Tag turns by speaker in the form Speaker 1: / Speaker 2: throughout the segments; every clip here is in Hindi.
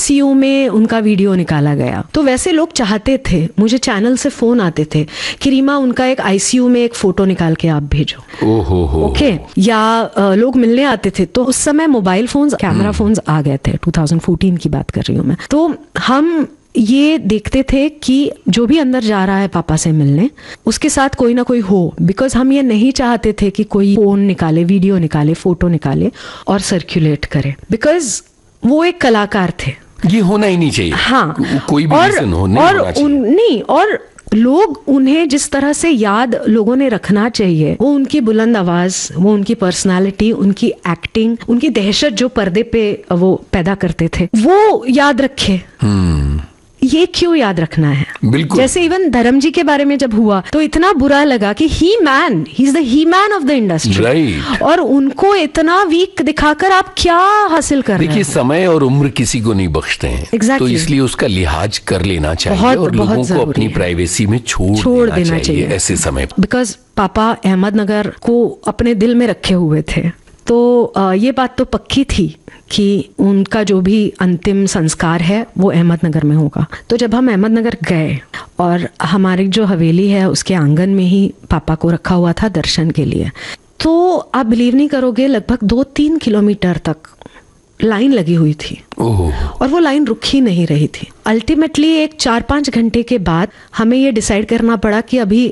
Speaker 1: आईसीयू में उनका वीडियो निकाला गया। तो वैसे लोग चाहते थे, मुझे चैनल से फोन आते थे कि रीमा उनका एक आईसीयू में एक फोटो निकाल के आप भेजो। ओके। या लोग मिलने आते थे। तो उस समय मोबाइल फोन्स, कैमरा फोन्स आ गए थे, 2014 की बात कर रही हूँ मैं। तो हम ये देखते थे कि जो भी अंदर जा रहा है पापा से मिलने, उसके साथ कोई ना कोई हो, बिकॉज हम ये नहीं चाहते थे कि कोई फोन निकाले, वीडियो निकाले, फोटो निकाले और सर्कुलेट करे, बिकॉज वो एक कलाकार थे।
Speaker 2: ये होना ही नहीं चाहिए।
Speaker 1: हाँ,
Speaker 2: कोई भी रीजन हो, नहीं होना चाहिए।
Speaker 1: नहीं, और लोग उन्हें जिस तरह से याद लोगों ने रखना चाहिए, वो उनकी बुलंद आवाज, वो उनकी पर्सनालिटी, उनकी एक्टिंग, उनकी दहशत जो पर्दे पे वो पैदा करते थे, वो याद रखे। ये क्यों याद रखना है?
Speaker 2: बिल्कुल।
Speaker 1: जैसे इवन धर्म जी के बारे में जब हुआ तो इतना बुरा लगा कि he is the he man of the industry,
Speaker 2: right.
Speaker 1: और उनको इतना वीक दिखाकर आप क्या हासिल कर रहे हैं?
Speaker 2: देखिए, समय और उम्र किसी को नहीं बख्शते हैं।
Speaker 1: Exactly.
Speaker 2: तो इसलिए उसका लिहाज कर लेना चाहिए और लोगों को अपनी प्राइवेसी में छोड़ देना चाहिए ऐसे समय।
Speaker 1: बिकॉज पापा अहमदनगर को अपने दिल में रखे हुए थे। तो ये बात तो पक्की थी कि उनका जो भी अंतिम संस्कार है वो अहमदनगर में होगा। तो जब हम अहमदनगर गए और हमारी जो हवेली है उसके आंगन में ही पापा को रखा हुआ था दर्शन के लिए, तो आप बिलीव नहीं करोगे, लगभग 2-3 किलोमीटर तक लाइन लगी हुई थी। और वो लाइन रुक ही नहीं रही थी। अल्टीमेटली एक 4-5 घंटे के बाद हमें ये डिसाइड करना पड़ा कि अभी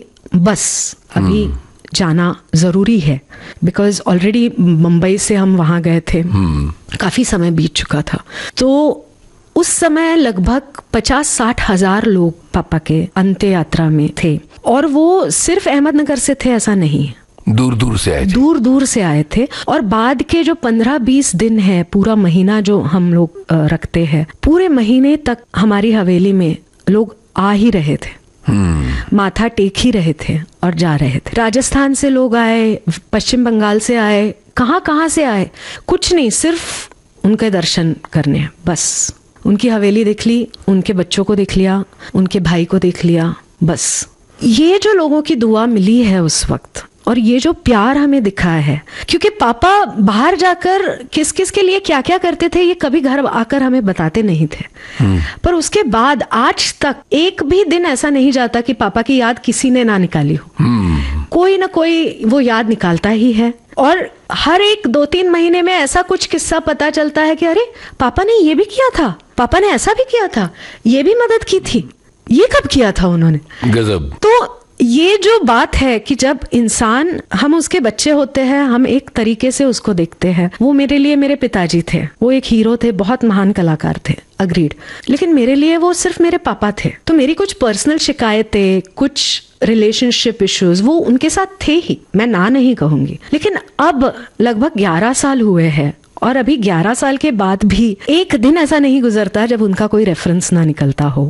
Speaker 1: जाना जरूरी है, बिकॉज ऑलरेडी मुंबई से हम वहां गए थे, काफी समय बीत चुका था। तो उस समय लगभग 50-60 हजार लोग पापा के अंत्य यात्रा में थे, और वो सिर्फ अहमदनगर से थे ऐसा नहीं,
Speaker 2: दूर दूर से आए थे। और बाद के जो 15-20 दिन है, पूरा महीना जो हम लोग रखते हैं, पूरे महीने तक हमारी हवेली में लोग आ ही रहे थे, माथा टेक ही रहे थे और जा रहे थे। राजस्थान से लोग आए, पश्चिम बंगाल से आए, कहाँ से आए, कुछ नहीं, सिर्फ उनके दर्शन करने, बस उनकी हवेली देख ली, उनके बच्चों को देख लिया, उनके भाई को देख लिया, बस। ये जो लोगों की दुआ मिली है उस वक्त, और ये जो प्यार हमें दिखा है, क्योंकि पापा बाहर जाकर किस किस के लिए क्या क्या करते थे ये कभी घर आकर हमें बताते नहीं थे, पर उसके बाद आज तक एक भी दिन ऐसा नहीं जाता कि पापा की याद किसी ने ना निकाली हो। कोई ना कोई वो याद निकालता ही है, और हर एक 2-3 महीने में ऐसा कुछ किस्सा पता चलता है कि अरे पापा ने ये भी किया था, पापा ने ऐसा भी किया था, ये भी मदद की थी, ये कब किया था उन्होंने। गजब।
Speaker 1: तो ये जो बात है कि जब इंसान, हम उसके बच्चे होते हैं, हम एक तरीके से उसको देखते हैं। वो मेरे लिए मेरे पिताजी थे, वो एक हीरो थे, बहुत महान कलाकार थे, अग्रीड, लेकिन मेरे लिए वो सिर्फ मेरे पापा थे। तो मेरी कुछ पर्सनल शिकायतें, कुछ रिलेशनशिप इश्यूज वो उनके साथ थे ही, मैं ना नहीं कहूंगी। लेकिन अब लगभग 11 साल हुए हैं, और अभी 11 साल के बाद भी एक दिन ऐसा नहीं गुजरता जब उनका कोई रेफरेंस ना निकलता हो।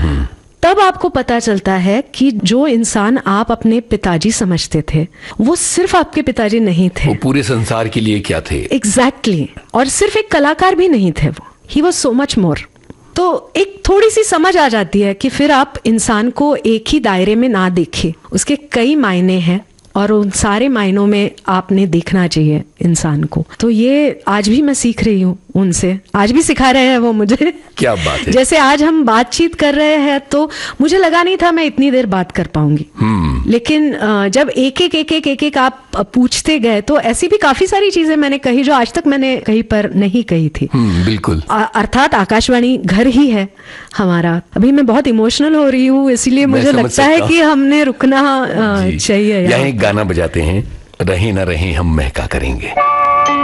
Speaker 1: तब आपको पता चलता है कि जो इंसान आप अपने पिताजी समझते थे, वो सिर्फ आपके पिताजी नहीं थे,
Speaker 2: वो पूरे संसार के लिए क्या थे।
Speaker 1: एग्जैक्टली। और सिर्फ एक कलाकार भी नहीं थे वो, he was so much more. तो एक थोड़ी सी समझ आ जाती है कि फिर आप इंसान को एक ही दायरे में ना देखें, उसके कई मायने हैं, और उन सारे मायनों में आपने देखना चाहिए इंसान को। तो ये आज भी मैं सीख रही हूँ उनसे, आज भी सिखा रहे हैं वो मुझे।
Speaker 2: क्या बात है।
Speaker 1: जैसे आज हम बातचीत कर रहे हैं, तो मुझे लगा नहीं था मैं इतनी देर बात कर पाऊंगी, लेकिन जब एक आप पूछते गए, तो ऐसी भी काफी सारी चीजें मैंने कही जो आज तक मैंने कहीं पर नहीं कही थी।
Speaker 2: बिल्कुल।
Speaker 1: अर्थात आकाशवाणी घर ही है हमारा। अभी मैं बहुत इमोशनल हो रही हूँ, इसीलिए मुझे लगता है कि हमने रुकना चाहिए।
Speaker 2: यहाँ एक गाना बजाते हैं, रहे ना रहे हम महका करेंगे।